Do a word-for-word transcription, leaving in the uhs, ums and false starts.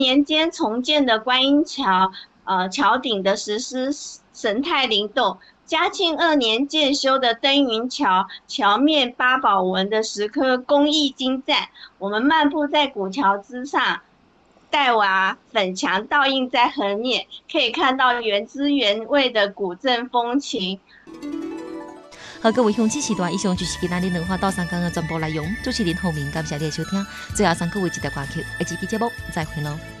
年间重建的观音桥，呃，桥顶的石狮神态灵动；嘉庆二年建修的登云桥，桥面八宝纹的石刻工艺精湛。我们漫步在古桥之上，黛瓦粉墙倒映在河面，可以看到原汁原味的古镇风情。 好，各位乡亲时代，以上就是今仔日两花到三江的全部内容。主持人后面感谢你的收听，最后送各位一条歌曲，下期节目再会咯。